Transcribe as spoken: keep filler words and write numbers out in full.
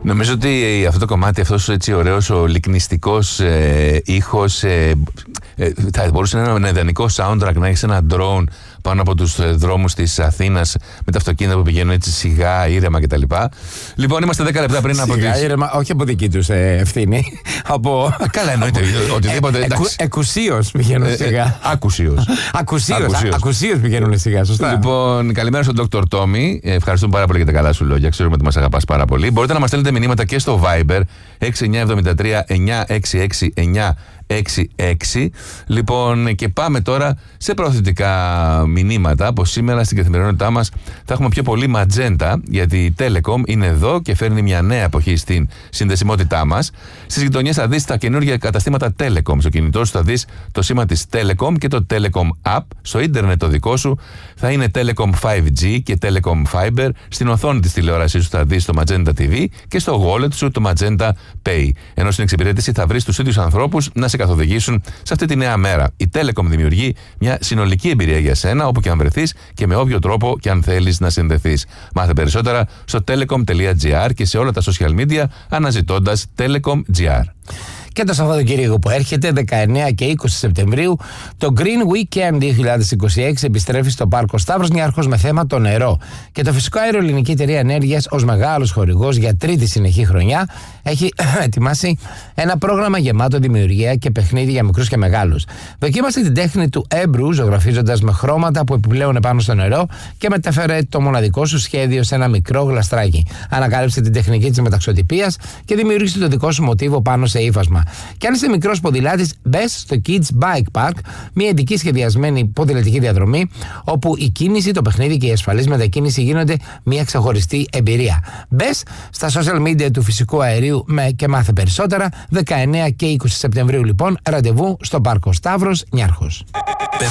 Νομίζω ότι αυτό το κομμάτι, αυτός έτσι ωραίος, ο λυκνιστικός ε, ήχος, ε, ε, θα μπορούσε να είναι ένα ιδανικό soundtrack, να έχεις ένα drone πάνω από τους ε, δρόμους της Αθήνας με τα αυτοκίνητα που πηγαίνουν έτσι σιγά, ήρεμα κτλ. Λοιπόν, είμαστε δέκα λεπτά πριν από τις... Σιγά, ήρεμα, όχι από δική τους ε, ευθύνη. Από... Καλά, εννοείται. Οτιδήποτε. Ε, εκου, εκουσίως πηγαίνουν ε, σιγά. Ε, ακουσίως. Ακουσίως. Ακουσίως πηγαίνουν σιγά, σωστά. Λοιπόν, καλημέρα στον Δόκτωρ Τόμι. Ευχαριστούμε πάρα πολύ για τα καλά σου λόγια. Ξέρουμε ότι μας αγαπάς πάρα πολύ. Μπορείτε να μας στέλνετε μηνύματα και στο Viber έξι εννιά εβδομήντα τρία εννιά έξι έξι εννιά έξι έξι. Λοιπόν, και πάμε τώρα σε προωθητικά μηνύματα. Από σήμερα στην καθημερινότητά μας θα έχουμε πιο πολύ ματζέντα, γιατί η Telecom είναι εδώ και φέρνει μια νέα εποχή στην συνδεσιμότητά μας. Στις γειτονιές θα δεις τα καινούργια καταστήματα Telecom. Στο κινητό σου θα δεις το σήμα της Telecom και το Telecom App. Στο ίντερνετ το δικό σου θα είναι Telecom φάιβ τζι και Telecom Fiber. Στην οθόνη της τηλεόρασής σου θα δεις το Magenta τι βι και στο wallet σου το Magenta Pay. Ενώ στην εξυπηρέτηση θα βρεις τους ίδιους ανθρώπους να σε καθοδηγήσουν σε αυτή τη νέα μέρα. Η Telecom δημιουργεί μια συνολική εμπειρία για σένα, όπου και αν βρεθείς και με όποιο τρόπο και αν θέλεις να συνδεθείς. Μάθε περισσότερα στο telecom.gr και σε όλα τα social media αναζητώντας Telecom.gr. Και το Σαββατοκύριακο που έρχεται, δεκαεννέα και είκοσι Σεπτεμβρίου, το Green Weekend δύο χιλιάδες είκοσι έξι επιστρέφει στο Πάρκο Σταύρος Νιάρχος με θέμα το νερό. Και το Φυσικό Αέριο Ελληνική Εταιρεία Ενέργειας, ως μεγάλος χορηγός για τρίτη συνεχή χρονιά, έχει ετοιμάσει ένα πρόγραμμα γεμάτο δημιουργία και παιχνίδι για μικρούς και μεγάλους. Δοκίμασε την τέχνη του έμπρου, ζωγραφίζοντας με χρώματα που επιπλέουν πάνω στο νερό και μετέφερε το μοναδικό σου σχέδιο σε ένα μικρό γλαστράκι. Ανακάλυψε την τεχνική της μεταξωτιπίας και δημιούργησε το δικό σου μοτίβο πάνω σε ύφασμα. Και αν είσαι μικρός ποδηλάτης, μπες στο Kids Bike Park, μια ειδική σχεδιασμένη ποδηλατική διαδρομή, όπου η κίνηση, το παιχνίδι και η ασφαλής μετακίνηση γίνονται μια ξεχωριστή εμπειρία. Μπες στα social media του Φυσικού Αερίου και μάθε περισσότερα. δεκαεννέα και είκοσι Σεπτεμβρίου, λοιπόν, ραντεβού στο Πάρκο Σταύρος Νιάρχος.